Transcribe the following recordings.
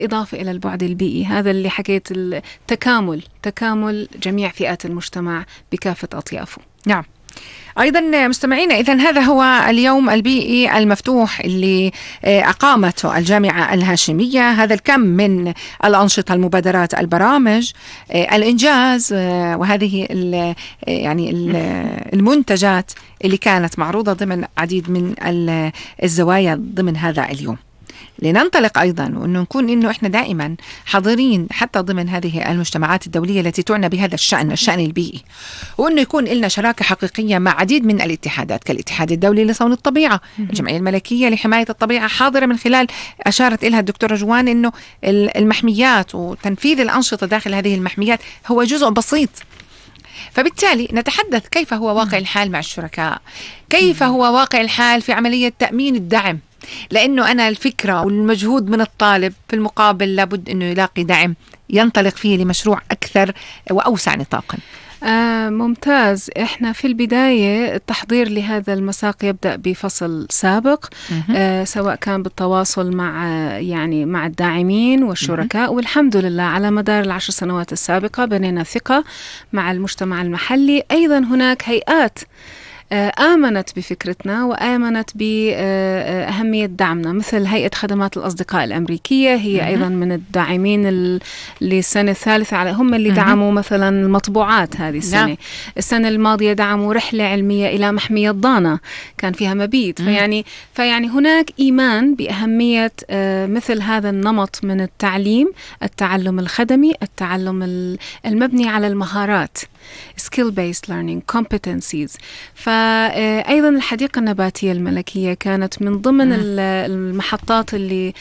إضافة إلى البعد البيئي، هذا اللي حكيت تكامل جميع فئات المجتمع بكافة أطيافه. نعم. أيضا مستمعينا، إذن هذا هو اليوم البيئي المفتوح اللي أقامته الجامعة الهاشمية. هذا الكم من الأنشطة، المبادرات، البرامج، الإنجاز، وهذه يعني المنتجات اللي كانت معروضة ضمن عديد من الزوايا ضمن هذا اليوم. لننطلق أيضا وأنه نكون إنه إحنا دائما حاضرين حتى ضمن هذه المجتمعات الدولية التي تعنى بهذا الشأن البيئي، وأنه يكون لنا شراكة حقيقية مع عديد من الاتحادات كالاتحاد الدولي لصون الطبيعة، الجمعية الملكية لحماية الطبيعة حاضرة من خلال أشارت إلها الدكتورة جوان إنه المحميات وتنفيذ الأنشطة داخل هذه المحميات هو جزء بسيط. فبالتالي نتحدث كيف هو واقع الحال مع الشركاء، كيف هو واقع الحال في عملية تأمين الدعم، لأنه أنا الفكرة والمجهود من الطالب في المقابل لابد أنه يلاقي دعم ينطلق فيه لمشروع أكثر وأوسع نطاقا. ممتاز. إحنا في البداية التحضير لهذا المساق يبدأ بفصل سابق، سواء كان بالتواصل مع الداعمين والشركاء، والحمد لله على مدار ال10 سنوات السابقة بنينا ثقة مع المجتمع المحلي. أيضا هناك هيئات آمنت بفكرتنا وآمنت بأهمية دعمنا، مثل هيئة خدمات الأصدقاء الأمريكية، هي أيضا من الداعمين للسنة الثالثة، هم اللي دعموا مثلا المطبوعات هذه السنة. نعم. السنة الماضية دعموا رحلة علمية إلى محمية ضانا كان فيها مبيت. فيعني هناك إيمان بأهمية مثل هذا النمط من التعلم الخدمي، التعلم المبني على المهارات، skill based learning competencies. فأيضا الحديقة النباتية الملكية كانت من ضمن المحطات اللي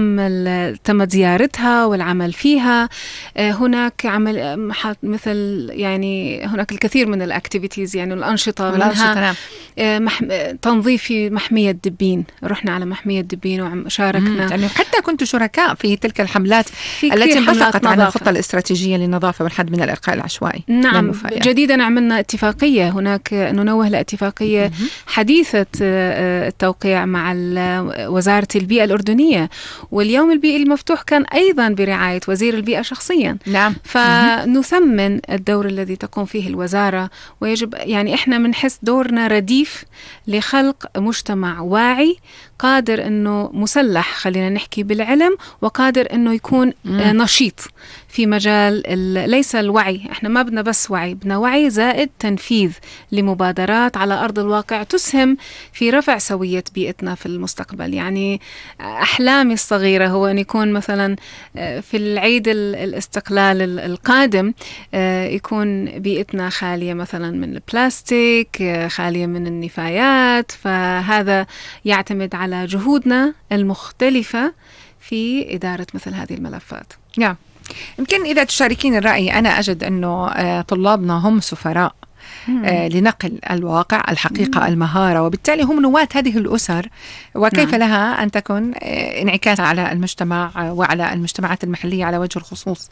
تم زيارتها والعمل فيها. هناك عمل مثل يعني هناك الكثير من الأكتيفيتيز، يعني الأنشطة منها تنظيف في محمية دبين، رحنا على محمية دبين وشاركنا، يعني حتى كنتوا شركاء في تلك الحملات التي انبثقت عن الخطة الاستراتيجية للنظافة والحد من الإلقاء العشوائي. نعم. جديدا عملنا اتفاقية، هناك ننوه لاتفاقية حديثة التوقيع مع وزارة البيئة الأردنية، واليوم البيئي المفتوح كان أيضا برعاية وزير البيئة شخصيا. نعم. فنثمن الدور الذي تقوم فيه الوزارة، ويجب يعني إحنا منحس دورنا رديف لخلق مجتمع واعي قادر أنه مسلح، خلينا نحكي بالعلم، وقادر أنه يكون نشيط في مجال ليس الوعي. احنا ما بدنا بس وعي، بدنا وعي زائد تنفيذ لمبادرات على أرض الواقع تسهم في رفع سوية بيئتنا في المستقبل. يعني أحلامي الصغيرة هو أن يكون مثلا في العيد الاستقلال القادم يكون بيئتنا خالية مثلا من البلاستيك، خالية من النفايات. فهذا يعتمد على جهودنا المختلفة في إدارة مثل هذه الملفات. نعم. يمكن إذا تشاركين الرأي، أنا أجد أنه طلابنا هم سفراء لنقل الواقع، الحقيقة، المهارة، وبالتالي هم نواة هذه الأسر، وكيف لها أن تكون انعكاس على المجتمع وعلى المجتمعات المحلية على وجه الخصوص.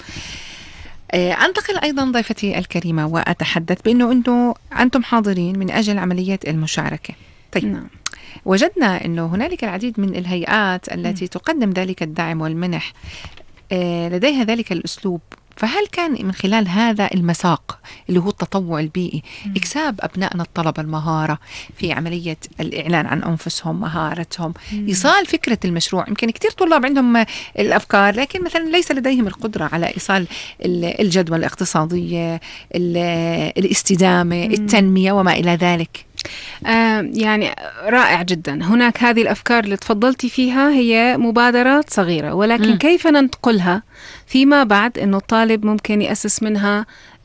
أنتقل أيضا ضيفتي الكريمة وأتحدث بأنه أنتم حاضرين من أجل عملية المشاركة. طيب. وجدنا أنه هنالك العديد من الهيئات التي تقدم ذلك الدعم والمنح لديها ذلك الأسلوب، فهل كان من خلال هذا المساق اللي هو التطوع البيئي إكساب أبنائنا الطلبة المهارة في عملية الإعلان عن أنفسهم، مهارتهم، إيصال فكرة المشروع؟ يمكن كتير طلاب عندهم الأفكار لكن مثلا ليس لديهم القدرة على إيصال الجدوى الاقتصادية، الاستدامة، التنمية وما إلى ذلك. يعني رائع جدا. هناك هذه الأفكار اللي تفضلتي فيها هي مبادرات صغيرة، ولكن كيف ننتقلها فيما بعد أنه الطالب ممكن يأسس منها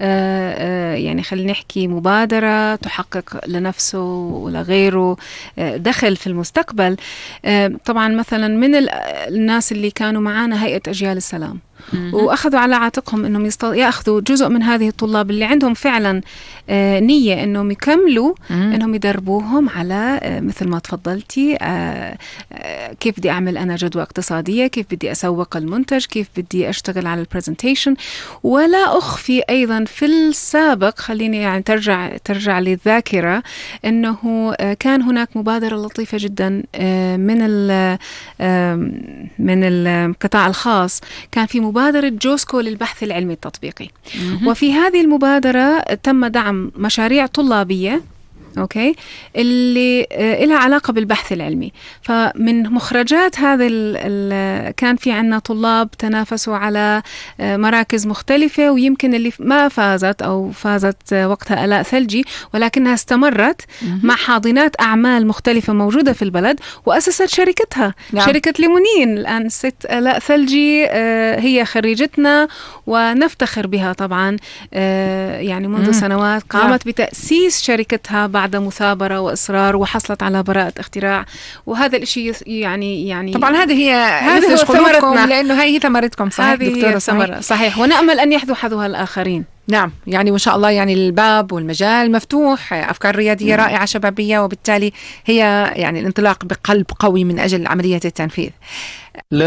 يعني خلينا نحكي مبادرة تحقق لنفسه ولغيره دخل في المستقبل. طبعا مثلا من الناس اللي كانوا معانا هيئة أجيال السلام، وأخذوا على عاتقهم أنهم يأخذوا جزء من هذه الطلاب اللي عندهم فعلا نية أنهم يكملوا، أنهم يدربوهم على مثل ما تفضلتي كيف بدي أعمل أنا جدوى اقتصادية، كيف بدي أسوق المنتج، كيف بدي أشتغل على البرزنتيشن. ولا أخفي أيضا في السابق، خليني يعني ترجع للذاكرة، أنه كان هناك مبادرة لطيفة جدا من القطاع الخاص. كان في مبادرة جوسكو للبحث العلمي التطبيقي، وفي هذه المبادرة تم دعم مشاريع طلابية أوكي اللي لها علاقة بالبحث العلمي. فمن مخرجات هذا كان في عنا طلاب تنافسوا على مراكز مختلفة، ويمكن اللي ما فازت أو فازت وقتها آلاء ثلجي، ولكنها استمرت مع حاضنات أعمال مختلفة موجودة في البلد وأسست شركتها. نعم. شركة ليمونين الآن الست آلاء ثلجي هي خريجتنا ونفتخر بها طبعا. يعني منذ سنوات قامت بتأسيس شركتها بعد مثابرة وإصرار، وحصلت على براءة اختراع. وهذا الشيء يعني طبعا هذه ثمرتنا، لأنه هي ثمرتكم. صحيح دكتورة، صحيح. ونأمل أن يحذو حذوها الآخرين. نعم، يعني وإن شاء الله يعني الباب والمجال مفتوح، أفكار ريادية رائعة شبابية، وبالتالي هي يعني الانطلاق بقلب قوي من أجل عملية التنفيذ.